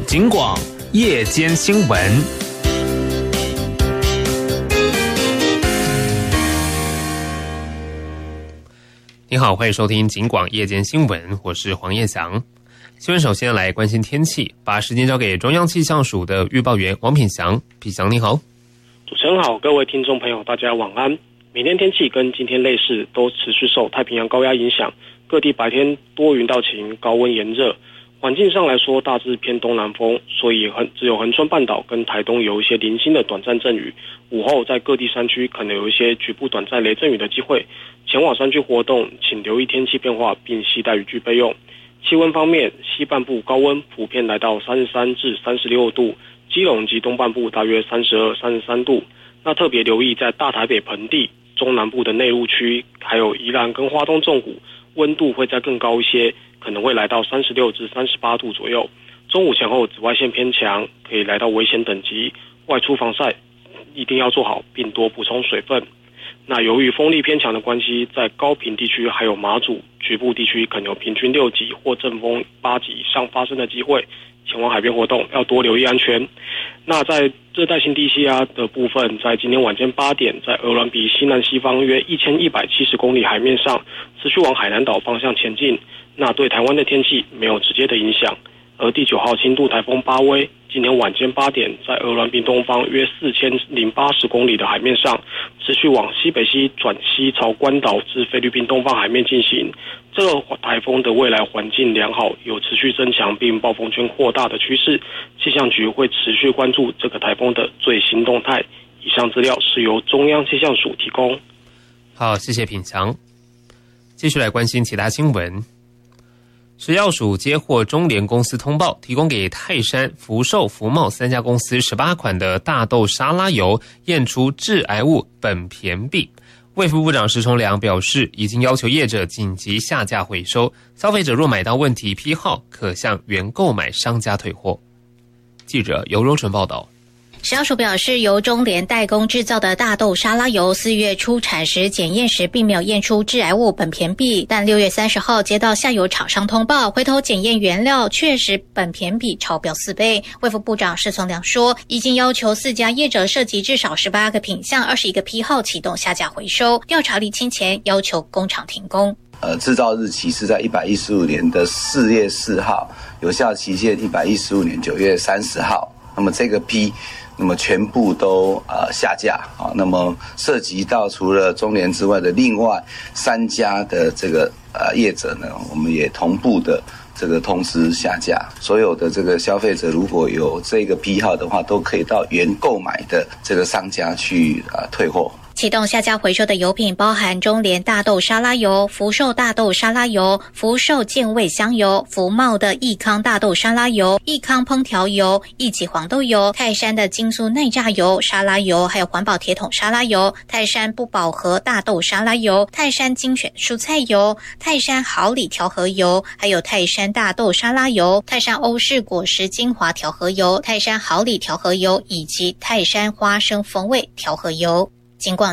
警广夜间新闻。你好，欢迎收听警广夜间新闻，我是黄彦翔。新闻首先来关心天气，把时间交给中央气象署的预报员王品祥。品祥你好。 主持人好，各位听众朋友大家晚安。明天天气跟今天类似，都持续受太平洋高压影响，各地白天多云到晴，高温炎热。环境上来说大致偏东南风，所以只有恒春半岛跟台东有一些零星的短暂阵雨，午后在各地山区可能有一些局部短暂雷阵雨的机会。前往山区活动请留意天气变化，并携带雨具备用。气温方面，西半部高温普遍来到33至36度，基隆及东半部大约32、33度。那特别留意在大台北盆地、中南部的内陆区，还有宜兰跟花东纵谷，温度会再更高一些，可能会来到36至38度左右。中午前后紫外线偏强，可以来到危险等级，外出防晒一定要做好，并多补充水分。那由于风力偏强的关系，在高屏地区还有马祖局部地区可能有平均6级或阵风8级以上发生的机会，前往海边活动要多留意安全。那在热带性低气压的部分，在今天晚间8点，在鹅銮鼻西南西方约1170公里海面上，持续往海南岛方向前进。那对台湾的天气没有直接的影响。而第9号轻度台风巴威，今天晚间8点，在鹅銮鼻东方约4080公里的海面上，持续往西北西转西朝关岛至菲律宾东方海面进行。这个台风的未来环境良好，有持续增强并暴风圈扩大的趋势。气象局会持续关注这个台风的最新动态。以上资料是由中央气象署提供。 好，谢谢品强。继续来关心其他新闻。食药署接获中联公司通报，提供给泰山、福寿、福茂3家公司18款的大豆沙拉油验出致癌物苯醃芘。卫福部长石崇良表示，已经要求业者紧急下架回收，消费者若买到问题批号，可向原购买商家退货。记者尤柔纯报道。 食药署表示，由中联代工制造的大豆沙拉油4月出产时检验时并没有验出致癌物苯醃芘，但6月30号接到下游厂商通报，回头检验原料确实苯醃芘超标4倍。卫福部长石崇良说，已经要求4家业者涉及至少18个品项、21个批号启动下架回收，调查厘清前要求工厂停工。 制造日期是在115年的4月4号，有效期限115年9月30号。那么这个批那么全部都下架啊。那么涉及到除了中联之外的另外3家的这个业者呢，我们也同步的这个通知下架。所有的这个消费者如果有这个批号的话，都可以到原购买的这个商家去退货。 启动下架回收的油品包含中联大豆沙拉油、福寿大豆沙拉油、福寿健胃香油、福茂的益康大豆沙拉油、益康烹调油、益己黄豆油、泰山的精素耐榨油、沙拉油，还有环保铁桶沙拉油、泰山不饱和大豆沙拉油、泰山精选蔬菜油、泰山好礼调和油，还有泰山大豆沙拉油、泰山欧式果实精华调和油、泰山好礼调和油以及泰山花生风味调和油。尽管